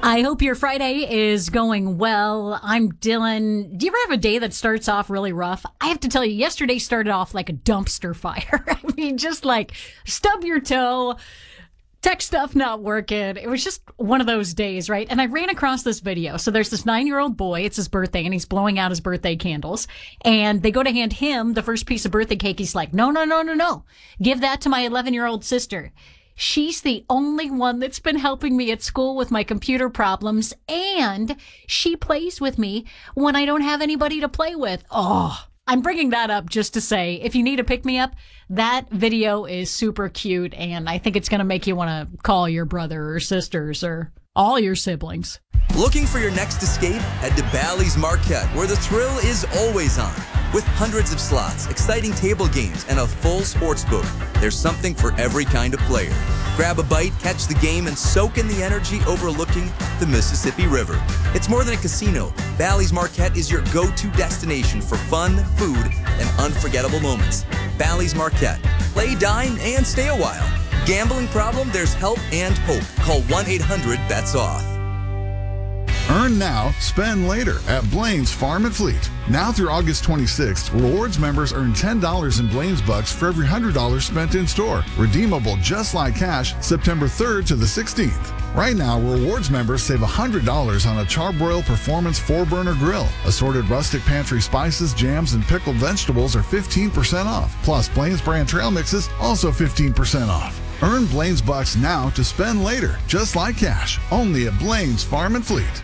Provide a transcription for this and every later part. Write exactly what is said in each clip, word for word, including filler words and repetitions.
I hope your Friday is going well. I'm Dylan. Do you ever have a day that starts off really rough? I have to tell you, yesterday started off like a dumpster fire. I mean, just like stub your toe, tech stuff not working. It was just one of those days, right? And I ran across this video. So there's this nine-year-old boy. It's his birthday, and he's blowing out his birthday candles. And they go to hand him the first piece of birthday cake. He's like, no, no, no, no, no. Give that to my eleven-year-old sister. She's the only one that's been helping me at school with my computer problems, and she plays with me when I don't have anybody to play with. Oh, I'm bringing that up just to say, if you need a pick-me-up, that video is super cute, and I think it's going to make you want to call your brother or sisters or all your siblings. Looking for your next escape? Head to Bally's Marquette, where the thrill is always on. With hundreds of slots, exciting table games, and a full sports book, there's something for every kind of player. Grab a bite, catch the game, and soak in the energy overlooking the Mississippi River. It's more than a casino. Bally's Marquette is your go-to destination for fun, food, and unforgettable moments. Bally's Marquette. Play, dine, and stay a while. Gambling problem? There's help and hope. Call one eight hundred bets off. Earn now, spend later at Blaine's Farm and Fleet. Now through August twenty-sixth, Rewards members earn ten dollars in Blaine's Bucks for every one hundred dollars spent in store. Redeemable just like cash September third to the sixteenth. Right now, Rewards members save one hundred dollars on a Charbroil Performance four burner grill. Assorted rustic pantry spices, jams, and pickled vegetables are fifteen percent off. Plus, Blaine's brand trail mixes also fifteen percent off. Earn Blaine's Bucks now to spend later, just like cash. Only at Blaine's Farm and Fleet.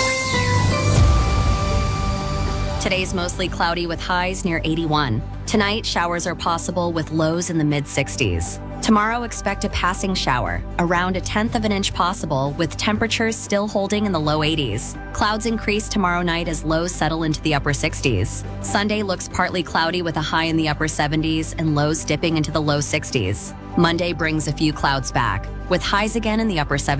Today's mostly cloudy with highs near eighty-one. Tonight, showers are possible with lows in the mid sixties. Tomorrow, expect a passing shower, around a tenth of an inch possible, with temperatures still holding in the low eighties. Clouds increase tomorrow night as lows settle into the upper sixties. Sunday looks partly cloudy with a high in the upper seventies and lows dipping into the low sixties. Monday brings a few clouds back, with highs again in the upper seventies.